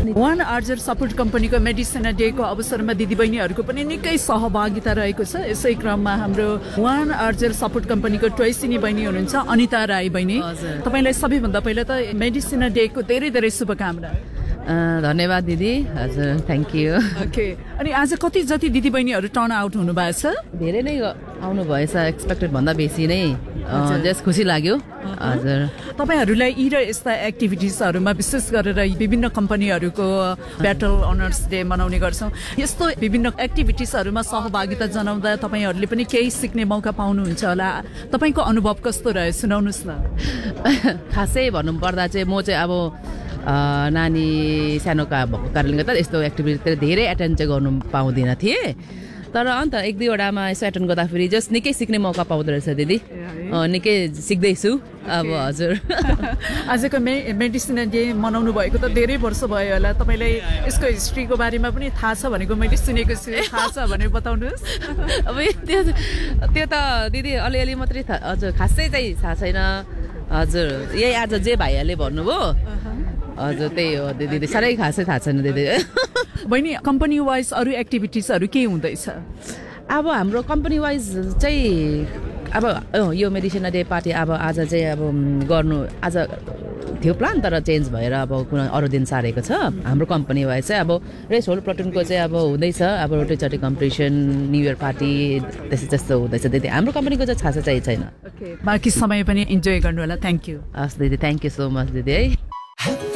One आर्जर support कम्पनीको मेडिसिना डेको अवसरमा दिदीबहिनीहरूको पनि निकै सहभागिता रहेको छ। यसै क्रममा हाम्रो वान आर्जर सपोर्ट कम्पनीको ट्वाइसिनी बहिनी हुनुहुन्छ अनिता राई बहिनी, तपाईँलाई सबैभन्दा पहिला त मेडिसिना डेको धेरै धेरै शुभकामना। धन्यवाद दिदी। हजुर, थ्याङ्क यू। ओके, अनि आज कति जति दिदीबहिनीहरू टर्न आउट हुनुभएको छ? धेरै नै आउनु भएछ, एक्सपेक्टेड भन्दा बेसी नै। जस खुसी लाग्यो। हजुर, तपाईँहरूलाई यी र यस्ता एक्टिभिटिजहरूमा विशेष गरेर विभिन्न कम्पनीहरूको ब्याटल अनर्स डे मनाउने गर्छौँ, यस्तो विभिन्न एक्टिभिटिजहरूमा सहभागिता जनाउँदा तपाईँहरूले पनि केही सिक्ने मौका पाउनुहुन्छ होला। तपाईँको अनुभव कस्तो रह्यो, सुनाउनुहोस् न। खासै भन्नु पर्दा चाहिँ म चाहिँ अब नानी सानोका भएको कारणले गर्दा यस्तो एक्टिभिटीतिर धेरै एटेन्ड चाहिँ गर्नु पाउँदिनँ थिएँ, तर अन्त एक दुईवटामा यसो एटेन्ड गर्दाखेरि जस्ट निकै सिक्ने मौका पाउँदो रहेछ दिदी। निकै सिक्दैछु अब। हजुर, आजको मेडिसिना डे मनाउनु भएको त धेरै वर्ष भयो होला, तपाईँलाई यसको हिस्ट्रीको बारेमा पनि थाहा छ भनेको मैले सुनेको छु, थाहा छ भने बताउनुहोस्। अब त्यो त दिदी अलिअलि मात्रै हजुर, खासै चाहिँ थाहा छैन। हजुर, यही आज जे भाइहरूले भन्नुभयो, हजुर त्यही हो दिदी, साह्रै खासै थाहा छैन दिदी। बहिनी, कम्पनी वाइज अरू एक्टिभिटिजहरू के हुँदैछ? अब हाम्रो कम्पनी वाइज चाहिँ अब यो मेडिसिना डे पार्टी अब आज चाहिँ अब गर्नु आज थियो प्लान, तर चेन्ज भएर अब कुनै अरू दिन सारेको छ। हाम्रो कम्पनी वाइज चाहिँ अब रेस होल प्लटुनको चाहिँ अब हुँदैछ, अब रोटेचटी कम्पिटिसन, न्यु इयर पार्टी त्यस्तो हुँदैछ दिदी। हाम्रो कम्पनीको चाहिँ खासै चाहिँ छैन। बाँकी समय पनि इन्जोय गर्नु होला। Thank you. हस् दिदी, थ्याङ्क यू सो मच दिदी है।